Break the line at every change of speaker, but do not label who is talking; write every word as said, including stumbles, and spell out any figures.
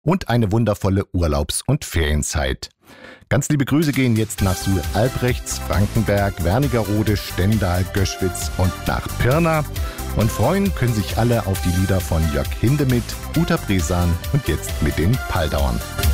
und eine wundervolle Urlaubs- und Ferienzeit. Ganz liebe Grüße gehen jetzt nach Suhl-Albrechts, Frankenberg, Wernigerode, Stendal, Göschwitz und nach Pirna. Und freuen können sich alle auf die Lieder von Jörg Hindemith, Uta Bresan und jetzt mit den Paldauern.